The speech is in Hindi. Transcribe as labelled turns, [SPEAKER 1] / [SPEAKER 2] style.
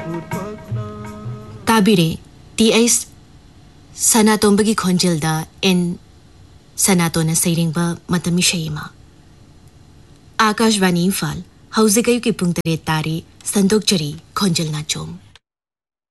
[SPEAKER 1] ताबिरे टी.एस. सनातोंबगी खोंजेलदा एन सनातोना सैरेंबा मतमी शयमा आकाशवाणी इम्फाल हौजिक अयुकी पुंग 3 तारे संदोकचरी खोंजेल नाचोम